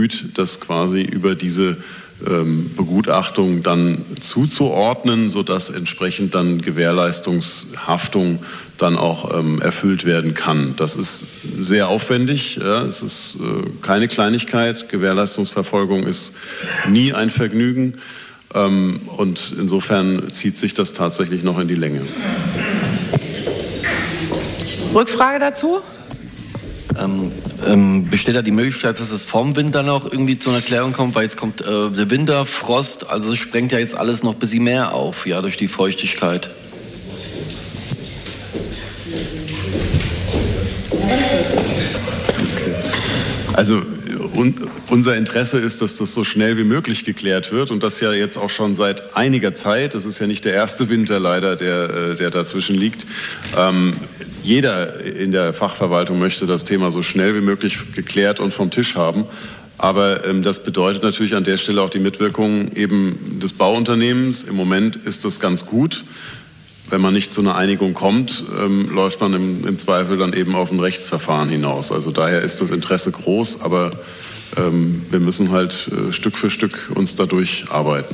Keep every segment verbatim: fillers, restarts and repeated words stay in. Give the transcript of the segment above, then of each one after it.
bemüht, das quasi über diese ähm, Begutachtung dann zuzuordnen, sodass entsprechend dann Gewährleistungshaftung dann auch ähm, erfüllt werden kann. Das ist sehr aufwendig, ja, es ist äh, keine Kleinigkeit. Gewährleistungsverfolgung ist nie ein Vergnügen. Ähm, und insofern zieht sich das tatsächlich noch in die Länge. Rückfrage dazu? Ähm, ähm, besteht da die Möglichkeit, dass es vorm Winter noch irgendwie zu einer Klärung kommt? Weil jetzt kommt äh, der Winter, Frost, also es sprengt ja jetzt alles noch ein bisschen mehr auf, ja, durch die Feuchtigkeit. Also un, unser Interesse ist, dass das so schnell wie möglich geklärt wird und das ja jetzt auch schon seit einiger Zeit. Das ist ja nicht der erste Winter leider, der, der dazwischen liegt. Ähm, jeder in der Fachverwaltung möchte das Thema so schnell wie möglich geklärt und vom Tisch haben. Aber ähm, das bedeutet natürlich an der Stelle auch die Mitwirkung eben des Bauunternehmens. Im Moment ist das ganz gut. Wenn man nicht zu einer Einigung kommt, ähm, läuft man im, im Zweifel dann eben auf ein Rechtsverfahren hinaus. Also daher ist das Interesse groß, aber ähm, wir müssen halt äh, Stück für Stück uns dadurch arbeiten.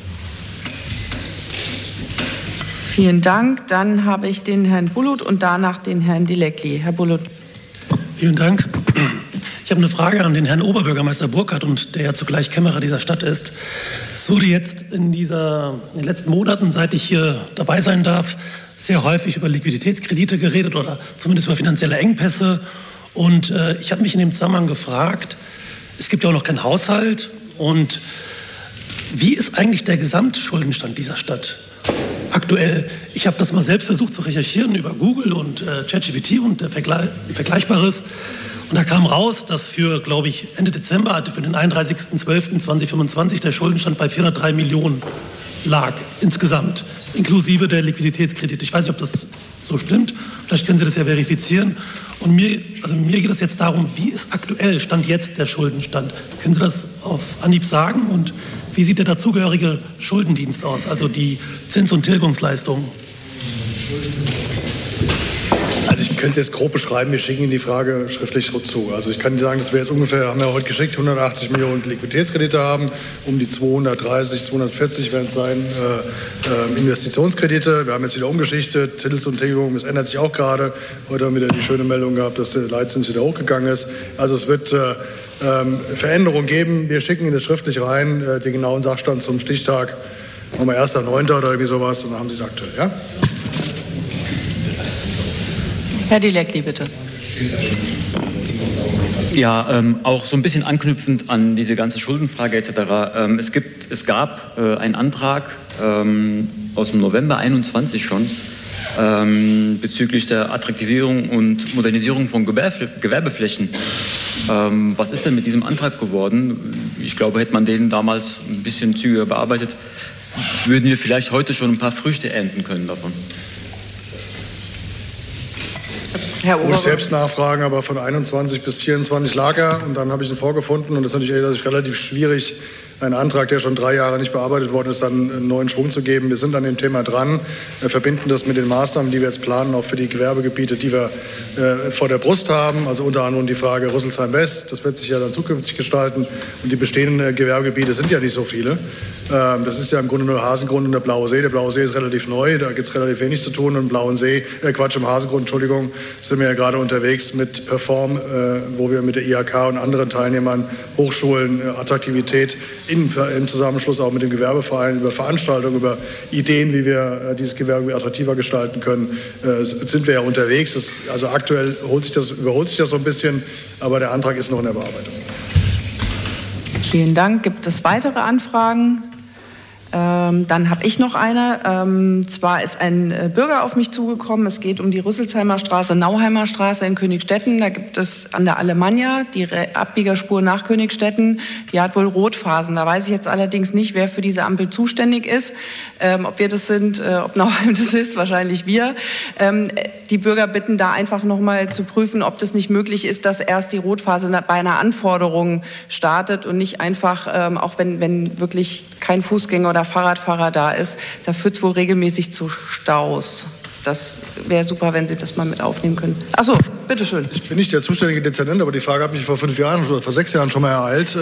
Vielen Dank. Dann habe ich den Herrn Bulut und danach den Herrn Dilekli. Herr Bulut. Vielen Dank. Ich habe eine Frage an den Herrn Oberbürgermeister Burkhardt, und der ja zugleich Kämmerer dieser Stadt ist. Es wurde jetzt in, dieser, in den letzten Monaten, seit ich hier dabei sein darf, sehr häufig über Liquiditätskredite geredet oder zumindest über finanzielle Engpässe. Und äh, ich habe mich in dem Zusammenhang gefragt, es gibt ja auch noch keinen Haushalt. Und wie ist eigentlich der Gesamtschuldenstand dieser Stadt aktuell? Ich habe das mal selbst versucht zu recherchieren über Google und äh, ChatGPT und äh, Vergle Vergleichbares. Und da kam raus, dass für, glaube ich, Ende Dezember, für den einunddreißigsten zwölften zweitausendfünfundzwanzig der Schuldenstand bei vierhundertdrei Millionen lag insgesamt, inklusive der Liquiditätskredite. Ich weiß nicht, ob das so stimmt. Vielleicht können Sie das ja verifizieren. Und mir, also mir geht es jetzt darum, wie ist aktuell, Stand jetzt der Schuldenstand? Können Sie das auf Anhieb sagen? Und wie sieht der dazugehörige Schuldendienst aus, also die Zins- und Tilgungsleistungen? Also ich könnte es jetzt grob beschreiben, wir schicken Ihnen die Frage schriftlich zu. Also ich kann Ihnen sagen, dass wir jetzt ungefähr, haben wir heute geschickt, hundertachtzig Millionen Liquiditätskredite haben, um die zweihundertdreißig, zweihundertvierzig werden es sein, äh, Investitionskredite. Wir haben jetzt wieder umgeschichtet, Zins und Tilgung, das ändert sich auch gerade. Heute haben wir wieder die schöne Meldung gehabt, dass der Leitzins wieder hochgegangen ist. Also es wird äh, ähm, Veränderungen geben. Wir schicken Ihnen das schriftlich rein, äh, den genauen Sachstand zum Stichtag, machen wir erster neunter oder irgendwie sowas, dann haben Sie es aktuell, ja? Herr Dilekli, bitte. Ja, ähm, auch so ein bisschen anknüpfend an diese ganze Schuldenfrage et cetera. Ähm, es gibt, es gab äh, einen Antrag ähm, aus dem November einundzwanzig schon ähm, bezüglich der Attraktivierung und Modernisierung von Gewerbe Gewerbeflächen. Ähm, was ist denn mit diesem Antrag geworden? Ich glaube, hätte man den damals ein bisschen zügiger bearbeitet, würden wir vielleicht heute schon ein paar Früchte ernten können davon. Herr Muss ich selbst nachfragen, aber von einundzwanzig bis vierundzwanzig lag er und dann habe ich ihn vorgefunden und das ist natürlich relativ schwierig, einen Antrag, der schon drei Jahre nicht bearbeitet worden ist, dann einen neuen Schwung zu geben. Wir sind an dem Thema dran, wir verbinden das mit den Maßnahmen, die wir jetzt planen, auch für die Gewerbegebiete, die wir äh, vor der Brust haben. Also unter anderem die Frage Rüsselsheim-West, das wird sich ja dann zukünftig gestalten. Und die bestehenden Gewerbegebiete sind ja nicht so viele. Ähm, das ist ja im Grunde nur Hasengrund und der Blaue See. Der Blaue See ist relativ neu, da gibt es relativ wenig zu tun. Und im Blauen See, äh, Quatsch, im Hasengrund, Entschuldigung, sind wir ja gerade unterwegs mit Perform, äh, wo wir mit der I H K und anderen Teilnehmern, Hochschulen, äh, Attraktivität, In, im Zusammenschluss auch mit dem Gewerbeverein über Veranstaltungen, über Ideen, wie wir äh, dieses Gewerbe attraktiver gestalten können, äh, sind wir ja unterwegs. Das, also aktuell holt sich das, überholt sich das so ein bisschen, aber der Antrag ist noch in der Bearbeitung. Vielen Dank. Gibt es weitere Anfragen? Ähm, dann habe ich noch eine. Ähm, zwar ist ein äh, Bürger auf mich zugekommen. Es geht um die Rüsselsheimer Straße, Nauheimer Straße in Königstetten. Da gibt es an der Alemannia die Re Abbiegerspur nach Königstetten. Die hat wohl Rotphasen. Da weiß ich jetzt allerdings nicht, wer für diese Ampel zuständig ist. Ähm, ob wir das sind, äh, ob Nauheim das ist, wahrscheinlich wir. Ähm, die Bürger bitten da einfach noch mal zu prüfen, ob das nicht möglich ist, dass erst die Rotphase bei einer Anforderung startet und nicht einfach, ähm, auch wenn, wenn wirklich kein Fußgänger oder Fahrradfahrer da ist, da führt es wohl regelmäßig zu Staus. Das wäre super, wenn Sie das mal mit aufnehmen können. Ach so, bitteschön. Ich bin nicht der zuständige Dezernent, aber die Frage hat mich vor fünf Jahren oder vor sechs Jahren schon mal ereilt.